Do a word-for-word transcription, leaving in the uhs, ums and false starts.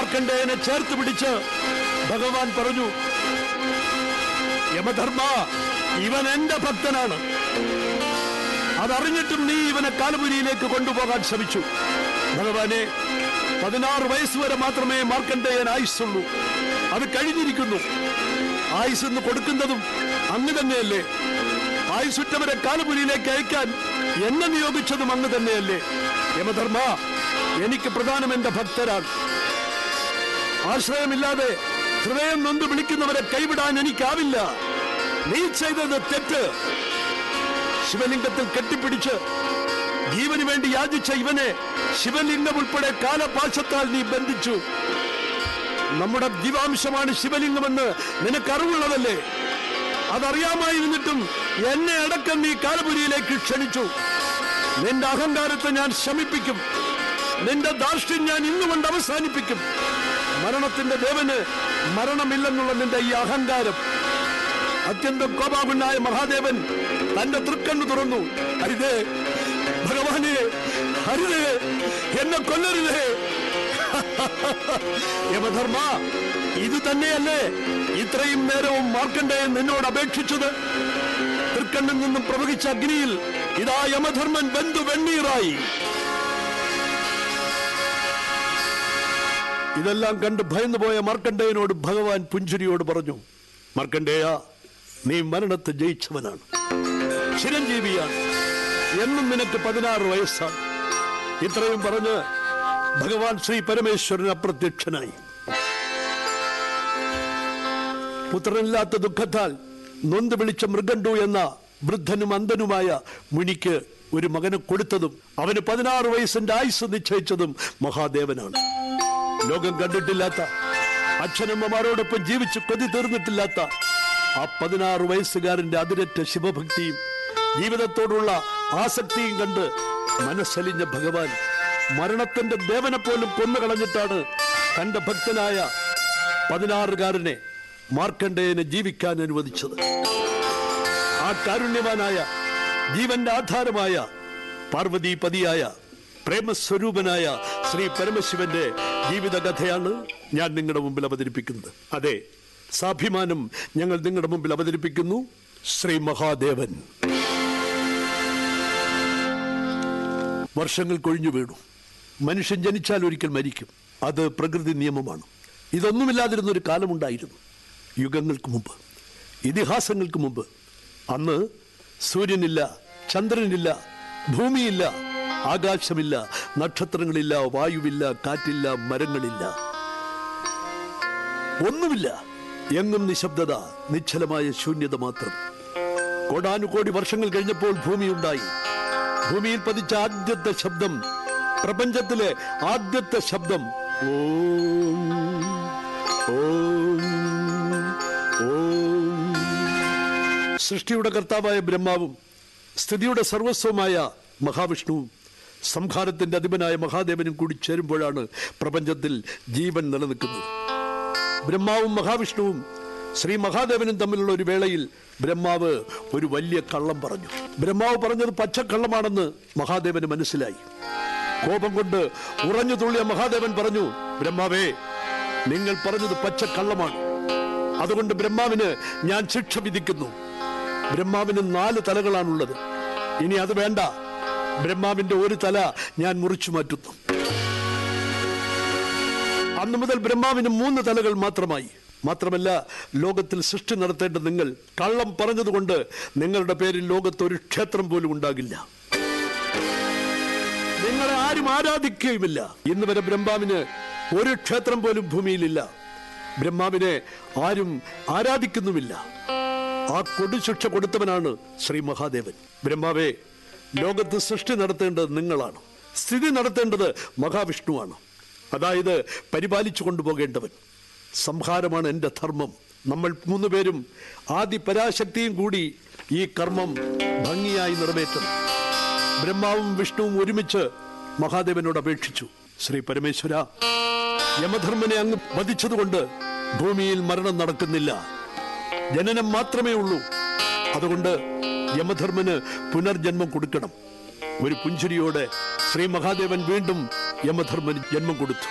മാർക്കണ്ഡേയനെ ചേർത്ത് പിടിച്ച് ഭഗവാൻ പറഞ്ഞു, യമധർമ്മ, ഇവൻ എന്റെ ഭക്തനാണ്. അതറിഞ്ഞിട്ടും നീ ഇവനെ കാലപുരിയിലേക്ക് കൊണ്ടുപോകാൻ ശ്രമിച്ചു. ഭഗവാനെ, പതിനാറ് വയസ്സ് വരെ മാത്രമേ മാർക്കണ്ഡേയൻ ആയുസ്സുള്ളൂ. അത് കഴിഞ്ഞിരിക്കുന്നു. ആയുസ് എന്ന് കൊടുക്കുന്നതും അങ്ങ് തന്നെയല്ലേ? ആയുസുറ്റവരെ കാലപുരിയിലേക്ക് അയക്കാൻ എന്നെ നിയോഗിച്ചതും അങ്ങ് തന്നെയല്ലേ? യമധർമ്മ, എനിക്ക് പ്രധാനം എന്റെ ഭക്തരാണ്. ആശ്രയമില്ലാതെ ഹൃദയം നൊന്ത് വിളിക്കുന്നവരെ കൈവിടാൻ എനിക്കാവില്ല. നീ ചെയ്തത് തെറ്റ്. ശിവലിംഗത്തിൽ കെട്ടിപ്പിടിച്ച് ജീവന് വേണ്ടി യാചിച്ച ഇവനെ ശിവലിംഗം ഉൾപ്പെടെ കാലപാശത്താൽ നീ ബന്ധിച്ചു. നമ്മുടെ ജീവാംശമാണ് ശിവലിംഗമെന്ന് നിനക്കറിവുള്ളതല്ലേ? അതറിയാമായിരുന്നിട്ടും എന്നെ അടക്കം നീ കാലപുരിയിലേക്ക് ക്ഷണിച്ചു. നിന്റെ അഹങ്കാരത്തെ ഞാൻ ശമിപ്പിക്കും. നിന്റെ ധാർഷ്ട്യം ഞാൻ ഇന്നുകൊണ്ട് അവസാനിപ്പിക്കും. മരണത്തിന്റെ ദേവന് മരണമില്ലെന്നുള്ള നിന്റെ ഈ അഹങ്കാരം. അത്യന്തം കോപാകുലനായ മഹാദേവൻ തന്റെ തൃക്കണ്ണു തുറന്നു. ഹരിതേ, ഭഗവാനെ, ഹരിതേ, എന്നെ കൊല്ലരുതേ. യമധർമ്മ, ഇത് തന്നെയല്ലേ ഇത്രയും നേരവും മാർക്കണ്ഡേയൻ നിന്നോട് അപേക്ഷിച്ചത്? തൃക്കണ്ണിൽ നിന്നും പ്രവഹിച്ച അഗ്നിയിൽ ഇതാ യമധർമ്മൻ ബന്ധു വെണ്ണീറായി. ഇതെല്ലാം കണ്ട് ഭയന്നുപോയ മാർക്കണ്ഡേയനോട് ഭഗവാൻ പുഞ്ചിരിയോട് പറഞ്ഞു, മാർക്കണ്ഡേയ, നീ മരണത്തെ ജയിച്ചവനാണ്, ചിരഞ്ജീവിയാണ്. എന്നും നിനക്ക് പതിനാറ് വയസ്സാണ്. ഇത്രയും പറഞ്ഞ് ഭഗവാൻ ശ്രീ പരമേശ്വരൻ അപ്രത്യക്ഷനായി. പുത്രനില്ലാത്ത ദുഃഖത്താൽ നൊന്ത് വിളിച്ച മൃഗണ്ടു എന്ന വൃദ്ധനും അന്ധനുമായ മുനിക്ക് ഒരു മകനെ കൊടുത്തതും അവന് പതിനാറ് വയസ്സിന്റെ ആയുസ് നിശ്ചയിച്ചതും മഹാദേവനാണ്. ലോകം കണ്ടിട്ടില്ലാത്ത, അച്ഛനമ്മമാരോടൊപ്പം ജീവിച്ച് കൊതി തീർന്നിട്ടില്ലാത്ത ആ പതിനാറ് വയസ്സുകാരന്റെ അതിരറ്റ ശിവഭക്തിയും ജീവിതത്തോടുള്ള ആസക്തിയും കണ്ട് മനസ്സലിഞ്ഞ ഭഗവാൻ മരണത്തിന്റെ ദേവനെ പോലും കൊന്നുകളഞ്ഞിട്ടാണ് തന്റെ ഭക്തനായ പതിനാറുകാരനെ മാർക്കണ്ഡേയനെ ജീവിക്കാൻ അനുവദിച്ചത്. ആ കാരുണ്യവാനായ, ജീവന്റെ ആധാരമായ, പാർവതീപതിയായ, പ്രേമസ്വരൂപനായ ശ്രീ പരമശിവന്റെ ജീവിതകഥയാണ് ഞാൻ നിങ്ങളുടെ മുമ്പിൽ അവതരിപ്പിക്കുന്നത്. അതെ, സാഭിമാനം ഞങ്ങൾ നിങ്ങളുടെ മുമ്പിൽ അവതരിപ്പിക്കുന്നു. ശ്രീ മഹാദേവൻ. വർഷങ്ങൾ കൊഴിഞ്ഞു വീണു. മനുഷ്യൻ ജനിച്ചാൽ ഒരിക്കൽ മരിക്കും. അത് പ്രകൃതി നിയമമാണ്. ഇതൊന്നുമില്ലാതിരുന്നൊരു കാലമുണ്ടായിരുന്നു, യുഗങ്ങൾക്ക് മുമ്പ്, ഇതിഹാസങ്ങൾക്ക് മുമ്പ്. അന്ന് സൂര്യനില്ല, ചന്ദ്രനില്ല, ഭൂമിയില്ല, ആകാശമില്ല, നക്ഷത്രങ്ങളില്ല, വായുവില്ല, കാറ്റില്ല, മരങ്ങളില്ല, ഒന്നുമില്ല. എങ്ങും നിശബ്ദത, നിശ്ചലമായ ശൂന്യത മാത്രം. കോടാനുകോടി വർഷങ്ങൾ കഴിഞ്ഞപ്പോൾ ഭൂമി ഉണ്ടായി. ഭൂമിയിൽ പതിച്ച ആദ്യത്തെ ശബ്ദം, പ്രപഞ്ചത്തിലെ ആദ്യത്തെ ശബ്ദം, ഓം ഓം ഓം. സൃഷ്ടിയുടെ കർത്താവായ ബ്രഹ്മാവും സ്ഥിതിയുടെ സർവസ്വമായ മഹാവിഷ്ണുവും സംഹാരത്തിന്റെ അധിപനായ മഹാദേവനും കൂടി ചേരുമ്പോഴാണ് പ്രപഞ്ചത്തിൽ ജീവൻ നിലനിൽക്കുന്നത്. ബ്രഹ്മാവും മഹാവിഷ്ണുവും ശ്രീ മഹാദേവനും തമ്മിലുള്ള ഒരു വേളയിൽ ബ്രഹ്മാവ് ഒരു വലിയ കള്ളം പറഞ്ഞു. ബ്രഹ്മാവ് പറഞ്ഞത് പച്ചക്കള്ളമാണെന്ന് മഹാദേവന് മനസ്സിലായി. കോപം കൊണ്ട് ഉറഞ്ഞു തുള്ളിയ മഹാദേവൻ പറഞ്ഞു, ബ്രഹ്മാവേ, നിങ്ങൾ പറഞ്ഞത് പച്ചക്കള്ളമാണ്. അതുകൊണ്ട് ബ്രഹ്മാവിന് ഞാൻ ശിക്ഷ വിധിക്കുന്നു. ബ്രഹ്മാവിന് നാല് തലകളാണുള്ളത്. ഇനി അത് വേണ്ട, ബ്രഹ്മാവിന്റെ ഒരു തല ഞാൻ മുറിച്ചു മാറ്റുന്നു. അന്നു മുതൽ ബ്രഹ്മാവിന് മൂന്ന് തലകൾ മാത്രമായി. മാത്രമല്ല, ലോകത്തിൽ സൃഷ്ടി നടത്തേണ്ട നിങ്ങൾ കള്ളം പറഞ്ഞതുകൊണ്ട് നിങ്ങളുടെ പേരിൽ ലോകത്ത് ഒരു ക്ഷേത്രം പോലും ഉണ്ടാകില്ല. നിങ്ങളെ ആരും ആരാധിക്കുകയുമില്ല. ഇന്ന് വരെ ബ്രഹ്മാവിന് ഒരു ക്ഷേത്രം പോലും ഭൂമിയിലില്ല. ബ്രഹ്മാവിനെ ആരും ആരാധിക്കുന്നുമില്ല. ആ കൊടുശിക്ഷ കൊടുത്തവനാണ് ശ്രീ മഹാദേവൻ. ബ്രഹ്മാവേ, ലോകത്ത് സൃഷ്ടി നടത്തേണ്ടത് നിങ്ങളാണ്, സ്ഥിതി നടത്തേണ്ടത് മഹാവിഷ്ണുവാണ്. അതായത് പരിപാലിച്ചു കൊണ്ടുപോകേണ്ടവൻ. സംഹാരമാണ് എൻ്റെ ധർമ്മം. നമ്മൾ മൂന്നുപേരും ആദി പരാശക്തിയും കൂടി ഈ കർമ്മം ഭംഗിയായി നിറവേറ്റണം. ബ്രഹ്മാവും വിഷ്ണുവും ഒരുമിച്ച് മഹാദേവനോട് അപേക്ഷിച്ചു, ശ്രീ പരമേശ്വര, യമധർമ്മനെ അങ്ങ് വധിച്ചതുകൊണ്ട് ഭൂമിയിൽ മരണം നടക്കുന്നില്ല, ജനനം മാത്രമേ ഉള്ളൂ. അതുകൊണ്ട് യമധർമ്മന് പുനർജന്മം കൊടുക്കണം. ഒരു പുഞ്ചിരിയോടെ ശ്രീ മഹാദേവൻ വീണ്ടും യമധർമ്മന് ജന്മം കൊടുത്തു.